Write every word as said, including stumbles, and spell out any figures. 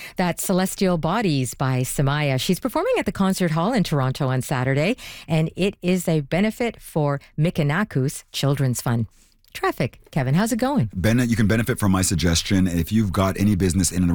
That's Celestial Bodies by Samaya. She's performing at the Concert Hall in Toronto on Saturday, and it is a benefit for Mikanakus Children's Fund. Traffic. Kevin, how's it going? Bennett, you can benefit from my suggestion. If you've got any business in and